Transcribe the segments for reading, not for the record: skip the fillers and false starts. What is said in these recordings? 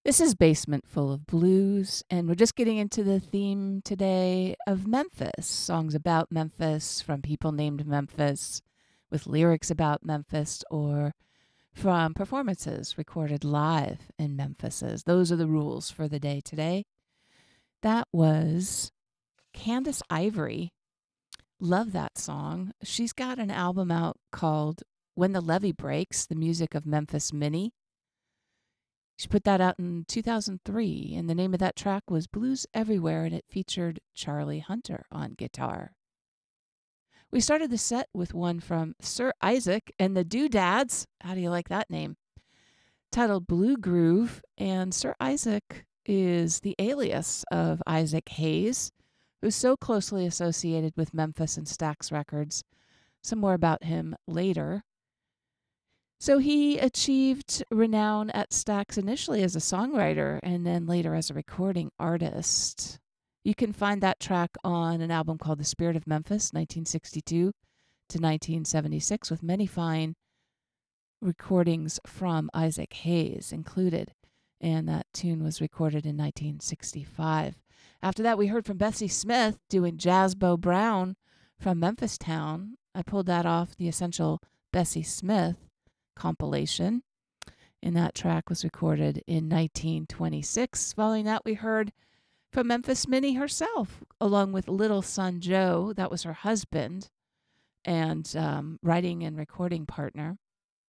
This is Basement Full of Blues, and we're just getting into the theme today of Memphis. Songs about Memphis from people named Memphis with lyrics about Memphis or from performances recorded live in Memphis. Those are the rules for the day today. That was Candace Ivory. Love that song. She's got an album out called When the Levee Breaks, the music of Memphis Minnie. She put that out in 2003, and the name of that track was Blues Everywhere, and it featured Charlie Hunter on guitar. We started the set with one from Sir Isaac and the Doodads. How do you like that name? Titled Blue Groove, and Sir Isaac is the alias of Isaac Hayes, who's so closely associated with Memphis and Stax Records. Some more about him later. So he achieved renown at Stax initially as a songwriter and then later as a recording artist. You can find that track on an album called The Spirit of Memphis, 1962 to 1976, with many fine recordings from Isaac Hayes included. And that tune was recorded in 1965. After that, we heard from Bessie Smith doing Jazz Bo Brown from Memphis Town. I pulled that off the Essential Bessie Smith compilation, and that track was recorded in 1926. Following that, we heard from Memphis Minnie herself, along with Little Son Joe. That was her husband and writing and recording partner.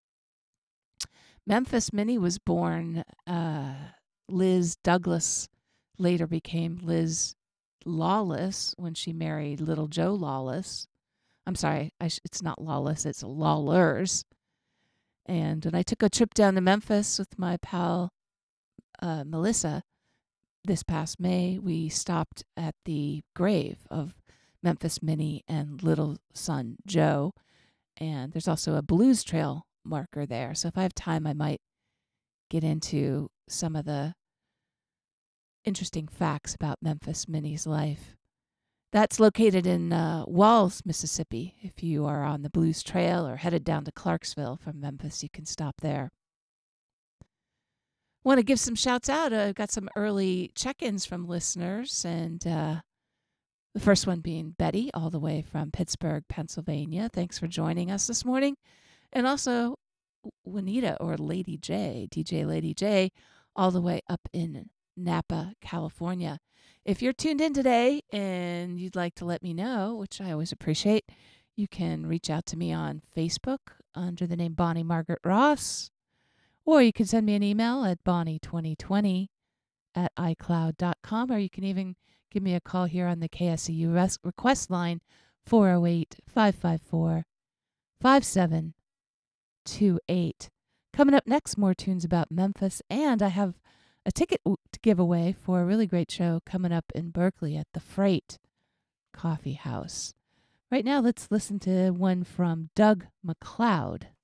Memphis Minnie was born Liz Douglas, later became Liz Lawless when she married Little Joe Lawless. I'm sorry, it's not Lawless, it's Lawlers. And when I took a trip down to Memphis with my pal Melissa this past May, we stopped at the grave of Memphis Minnie and Little Son Joe. And there's also a Blues Trail marker there. So if I have time, I might get into some of the interesting facts about Memphis Minnie's life. That's located in Walls, Mississippi. If you are on the Blues Trail or headed down to Clarksville from Memphis, you can stop there. Want to give some shouts out. I've got some early check-ins from listeners, and the first one being Betty, all the way from Pittsburgh, Pennsylvania. Thanks for joining us this morning. And also Juanita, or Lady J, DJ Lady J, all the way up in Napa, California. If you're tuned in today and you'd like to let me know, which I always appreciate, you can reach out to me on Facebook under the name Bonnie Margaret Ross, or you can send me an email at bonnie2020@icloud.com, or you can even give me a call here on the KSCU request line, 408-554-5728. Coming up next, more tunes about Memphis, and I have a ticket to give away for a really great show coming up in Berkeley at the Freight Coffee House. Right now, let's listen to one from Doug MacLeod.